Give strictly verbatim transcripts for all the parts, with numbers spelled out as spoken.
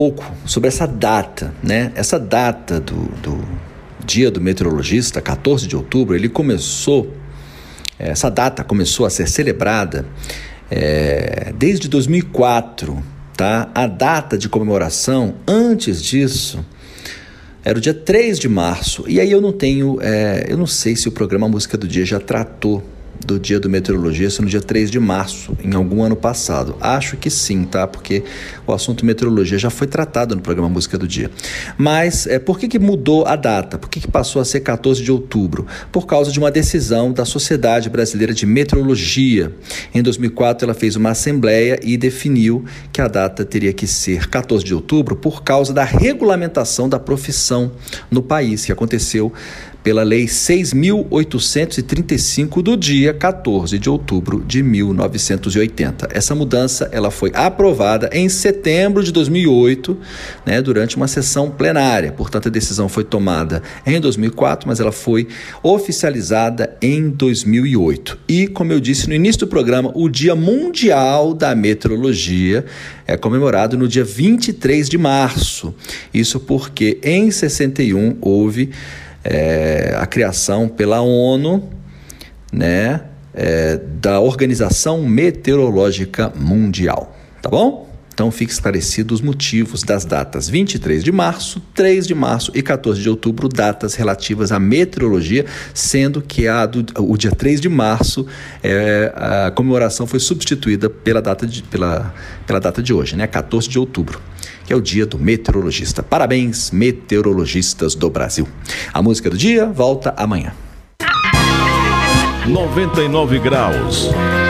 pouco sobre essa data, né? Essa data do, do Dia do Meteorologista, quatorze de outubro, ele começou, essa data começou a ser celebrada é, desde dois mil e quatro, tá? A data de comemoração, antes disso, era o dia três de março. E aí eu não tenho, é, eu não sei se o programa Música do Dia já tratou do Dia do Meteorologista no dia três de março, em algum ano passado. Acho que sim, tá? Porque o assunto meteorologia já foi tratado no programa Música do Dia. Mas é, por que que mudou a data? Por que que passou a ser quatorze de outubro? Por causa de uma decisão da Sociedade Brasileira de Meteorologia. Em dois mil e quatro, ela fez uma assembleia e definiu que a data teria que ser quatorze de outubro por causa da regulamentação da profissão no país, que aconteceu pela Lei seis mil oitocentos e trinta e cinco do dia quatorze de outubro de mil novecentos e oitenta. Essa mudança ela foi aprovada em setembro de dois mil e oito, né, durante uma sessão plenária. Portanto, a decisão foi tomada em dois mil e quatro, mas ela foi oficializada em dois mil e oito. E, como eu disse no início do programa, o Dia Mundial da Meteorologia é comemorado no dia vinte e três de março. Isso porque em sessenta e um houve É, a criação pela ONU, né, é, da Organização Meteorológica Mundial, tá bom? Então fique esclarecido os motivos das datas vinte e três de março, três de março e quatorze de outubro, datas relativas à meteorologia, sendo que a do, o dia três de março é, a comemoração foi substituída pela data de, pela, pela data de hoje, né, quatorze de outubro. Que é o Dia do Meteorologista. Parabéns, meteorologistas do Brasil. A música do dia volta amanhã. noventa e nove graus.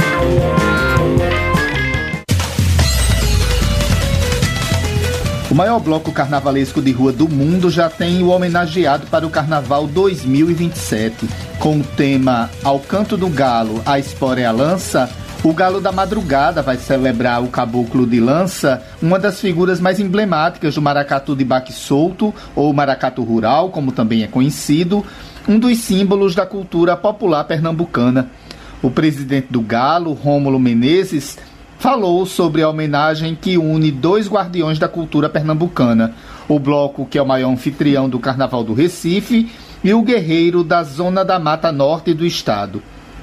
O maior bloco carnavalesco de rua do mundo já tem o homenageado para o Carnaval dois mil e vinte e sete. Com o tema Ao Canto do Galo, a Espora é a Lança, o Galo da Madrugada vai celebrar o Caboclo de Lança, uma das figuras mais emblemáticas do maracatu de baque solto, ou maracatu rural, como também é conhecido, um dos símbolos da cultura popular pernambucana. O presidente do Galo, Rômulo Menezes, falou sobre a homenagem que une dois guardiões da cultura pernambucana, o bloco que é o maior anfitrião do Carnaval do Recife e o guerreiro da Zona da Mata Norte do estado.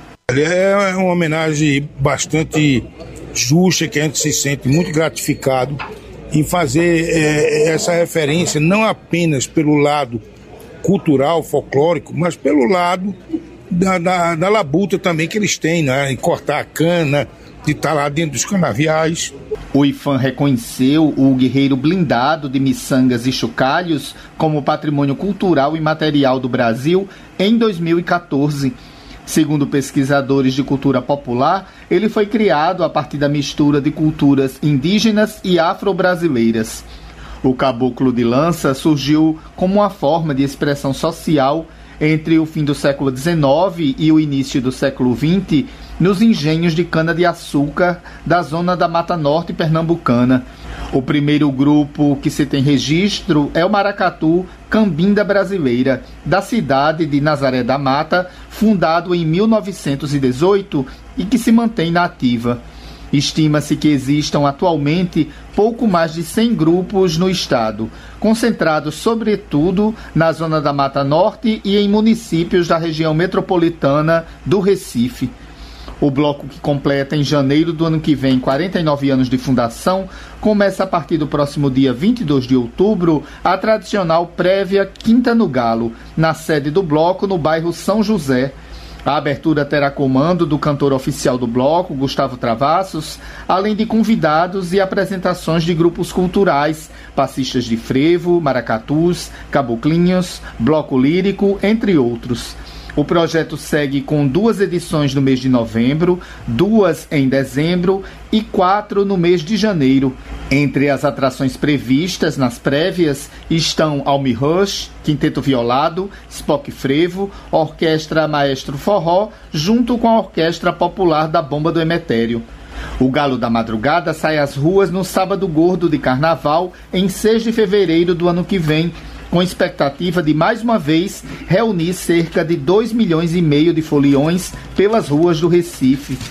É uma homenagem bastante justa, que a gente se sente muito gratificado em fazer é, essa referência, não apenas pelo lado cultural, folclórico, mas pelo lado da, da, da labuta também que eles têm, né? Em cortar a cana, de estar lá dentro dos canaviais. O I F A M reconheceu o guerreiro blindado de miçangas e chocalhos como patrimônio cultural e material do Brasil em dois mil e quatorze. Segundo pesquisadores de cultura popular, ele foi criado a partir da mistura de culturas indígenas e afro-brasileiras. O Caboclo de Lança surgiu como uma forma de expressão social entre o fim do século dezenove e o início do século vinte nos engenhos de cana-de-açúcar da zona da Mata Norte pernambucana. O primeiro grupo que se tem registro é o maracatu Cambinda Brasileira, da cidade de Nazaré da Mata, fundado em mil novecentos e dezoito e que se mantém na ativa. Estima-se que existam atualmente pouco mais de cem grupos no estado, concentrados sobretudo na zona da Mata Norte e em municípios da região metropolitana do Recife. O bloco, que completa em janeiro do ano que vem quarenta e nove anos de fundação, começa a partir do próximo dia vinte e dois de outubro a tradicional prévia Quinta no Galo, na sede do bloco no bairro São José. A abertura terá comando do cantor oficial do bloco, Gustavo Travassos, além de convidados e apresentações de grupos culturais, passistas de frevo, maracatus, caboclinhos, bloco lírico, entre outros. O projeto segue com duas edições no mês de novembro, duas em dezembro e quatro no mês de janeiro. Entre as atrações previstas nas prévias estão Almi Rush, Quinteto Violado, Spock Frevo, Orquestra Maestro Forró, junto com a Orquestra Popular da Bomba do Emetério. O Galo da Madrugada sai às ruas no Sábado Gordo de Carnaval, em seis de fevereiro do ano que vem, com expectativa de, mais uma vez, reunir cerca de dois milhões e meio de foliões pelas ruas do Recife.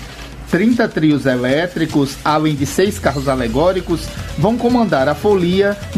trinta trios elétricos, além de seis carros alegóricos, vão comandar a folia